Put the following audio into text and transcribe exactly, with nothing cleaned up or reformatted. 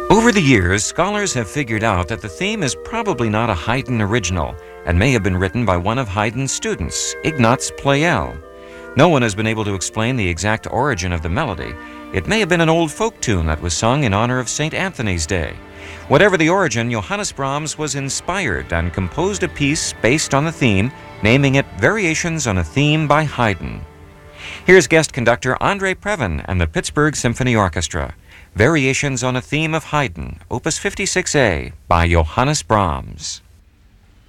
Over the years, scholars have figured out that the theme is probably not a Haydn original and may have been written by one of Haydn's students, Ignaz Pleyel. No one has been able to explain the exact origin of the melody. It may have been an old folk tune that was sung in honor of Saint Anthony's Day. Whatever the origin, Johannes Brahms was inspired and composed a piece based on the theme, naming it Variations on a Theme by Haydn. Here's guest conductor Andre Previn and the Pittsburgh Symphony Orchestra. Variations on a Theme of Haydn, Opus fifty-six A, by Johannes Brahms.